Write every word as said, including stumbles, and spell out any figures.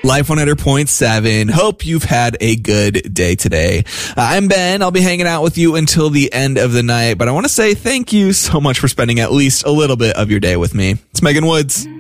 Life one hundred point seven. Hope you've had a good day today. Uh, I'm Ben. I'll be hanging out with you until the end of the night, but I want to say thank you so much for spending at least a little bit of your day with me. It's Megan Woods.